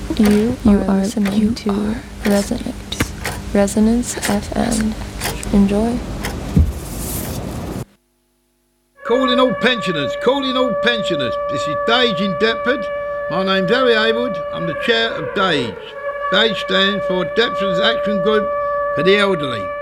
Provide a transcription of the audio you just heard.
You are listening to Resonance FM. Enjoy. Calling all pensioners. This is DAGE in Deptford. My name's Harry Haywood. I'm the chair of DAGE. DAGE stands for Deptford's Action Group for the Elderly.